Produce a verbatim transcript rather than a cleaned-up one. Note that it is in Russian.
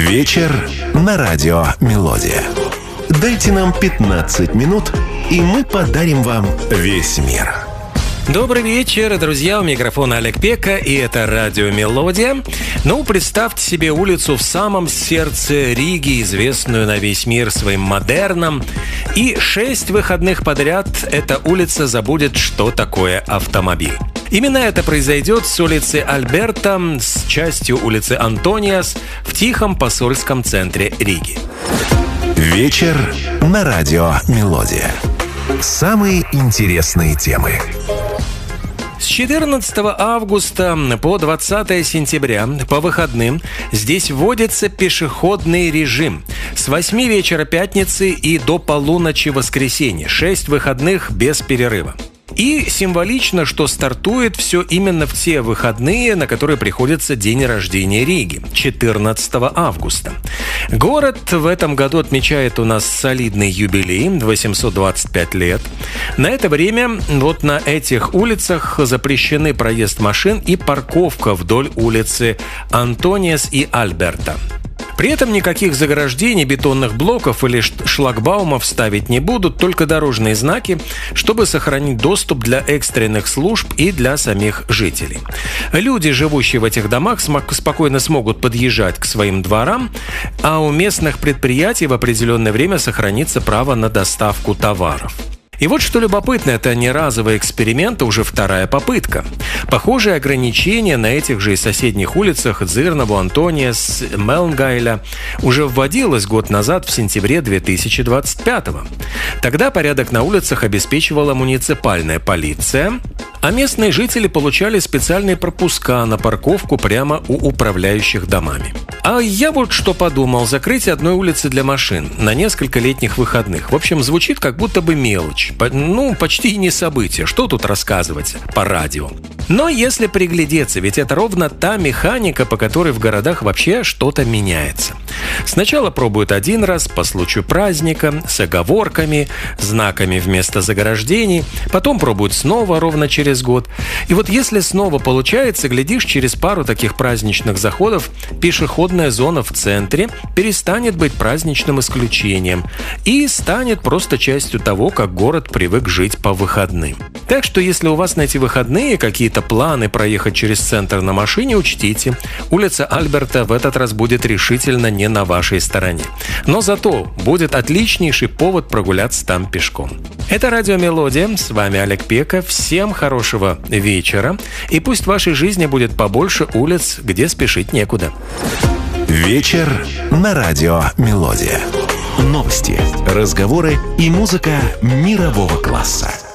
Вечер на радио «Мелодия». Дайте нам пятнадцать минут, и мы подарим вам весь мир. Добрый вечер, друзья, у микрофона Олег Пека, и это радио «Мелодия». Ну, представьте себе улицу в самом сердце Риги, известную на весь мир своим модерном. И шесть выходных подряд эта улица забудет, что такое автомобиль. Именно это произойдет с улицы Альберта, с частью улицы Антониас в тихом посольском центре Риги. Вечер на радио «Мелодия». Самые интересные темы. С четырнадцатого августа по двадцатое сентября по выходным здесь вводится пешеходный режим. С восьми вечера пятницы и до полуночи воскресенья. Шесть выходных без перерыва. И символично, что стартует все именно в те выходные, на которые приходится день рождения Риги – четырнадцатого августа. Город в этом году отмечает у нас солидный юбилей – восемьсот двадцать пять лет. На это время вот на этих улицах запрещены проезд машин и парковка вдоль улицы Антониас и Альберта. При этом никаких заграждений, бетонных блоков или шлагбаумов ставить не будут, только дорожные знаки, чтобы сохранить доступ для экстренных служб и для самих жителей. Люди, живущие в этих домах, спокойно смогут подъезжать к своим дворам, а у местных предприятий в определенное время сохранится право на доставку товаров. И вот что любопытно, это не разовый эксперимент, а уже вторая попытка. Похожие ограничения на этих же и соседних улицах Дзирнову, Антониас, Мелнгайля уже вводилось год назад, в сентябре две тысячи двадцать пятого. Тогда порядок на улицах обеспечивала муниципальная полиция, а местные жители получали специальные пропуска на парковку прямо у управляющих домами. А я вот что подумал, закрытие одной улицы для машин на несколько летних выходных. В общем, звучит как будто бы мелочь. Ну, почти не событие. Что тут рассказывать по радио? Но если приглядеться, ведь это ровно та механика, по которой в городах вообще что-то меняется. Сначала пробуют один раз по случаю праздника, с оговорками, знаками вместо заграждений. Потом пробуют снова ровно через год. И вот если снова получается, глядишь, через пару таких праздничных заходов пешеходная зона в центре перестанет быть праздничным исключением и станет просто частью того, как город привык жить по выходным. Так что если у вас на эти выходные какие-то планы проехать через центр на машине, учтите, улица Альберта в этот раз будет решительно не на вашей стороне. Но зато будет отличнейший повод прогуляться там пешком. Это радио «Мелодия», с вами Олег Пека. Всем хорошего вечера, и пусть в вашей жизни будет побольше улиц, где спешить некуда. Вечер на радио «Мелодия». Новости, разговоры и музыка мирового класса.